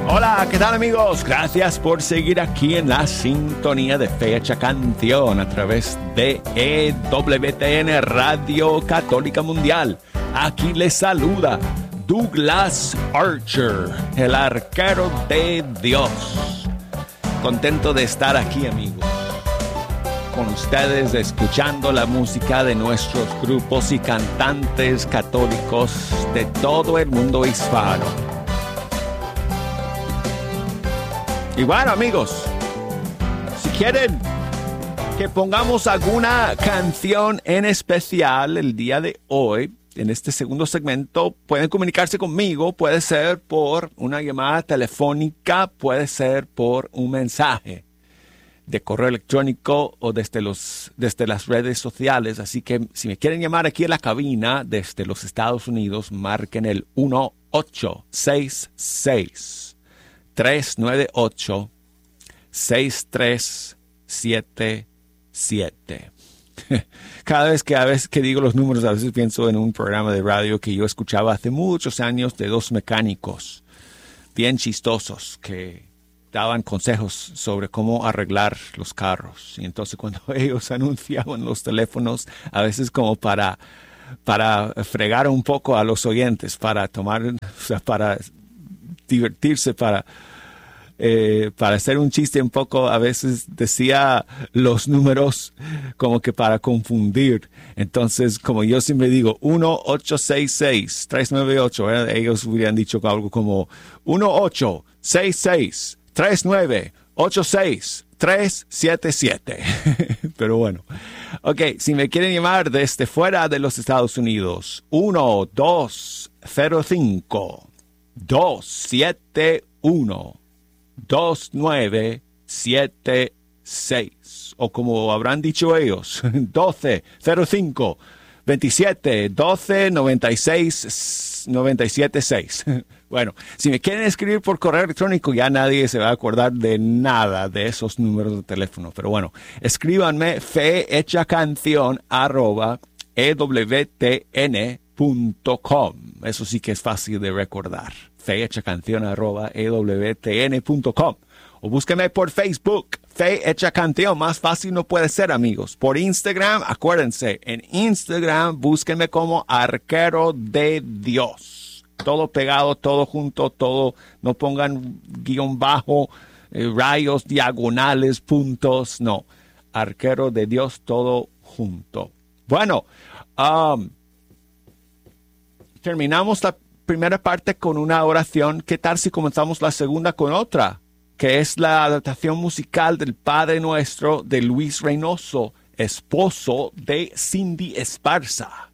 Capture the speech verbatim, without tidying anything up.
Hola, ¿qué tal amigos? Gracias por seguir aquí en la sintonía de Fecha Canción a través de E W T N Radio Católica Mundial. Aquí les saluda Douglas Archer, el arquero de Dios. Contento de estar aquí, amigos, con ustedes, escuchando la música de nuestros grupos y cantantes católicos de todo el mundo hispano. Y bueno, amigos, si quieren que pongamos alguna canción en especial el día de hoy, en este segundo segmento, pueden comunicarse conmigo. Puede ser por una llamada telefónica, puede ser por un mensaje de correo electrónico o desde, los, desde las redes sociales. Así que si me quieren llamar aquí en la cabina desde los Estados Unidos, marquen el uno ocho seis seis, tres nueve ocho, seis tres siete siete. Cada vez que, a veces que digo los números, a veces pienso en un programa de radio que yo escuchaba hace muchos años de dos mecánicos bien chistosos que daban consejos sobre cómo arreglar los carros. Y entonces cuando ellos anunciaban los teléfonos, a veces como para, para fregar un poco a los oyentes, para tomar, o sea, para divertirse, para... Eh, para hacer un chiste un poco, a veces decía los números como que para confundir. Entonces, como yo siempre digo, uno ocho seis seis, tres nueve ocho, ¿verdad? Ellos hubieran dicho algo como uno ocho seis seis, tres nueve ocho seis, tres siete siete. Pero bueno. Ok, si me quieren llamar desde fuera de los Estados Unidos, uno dos cero cinco, dos siete uno, dos nueve siete seis, o como habrán dicho ellos, doce cero cinco, veintisiete doce noventa y seis noventa y siete seis. Bueno, si me quieren escribir por correo electrónico, ya nadie se va a acordar de nada de esos números de teléfono. Pero bueno, escríbanme fehechacanción arroba ewtn punto com. Eso sí que es fácil de recordar. fehechacanción arroba ewtn punto com. O búsquenme por Facebook, Fe Hecha Canción. Más fácil no puede ser, amigos. Por Instagram, acuérdense, en Instagram búsquenme como Arquero de Dios. Todo pegado, todo junto, todo. No pongan guión bajo, eh, rayos, diagonales, puntos. No, Arquero de Dios, todo junto. Bueno, um, terminamos la primera parte con una oración. ¿Qué tal si comenzamos la segunda con otra? Que es la adaptación musical del Padre Nuestro de Luis Reynoso, esposo de Cindy Esparza.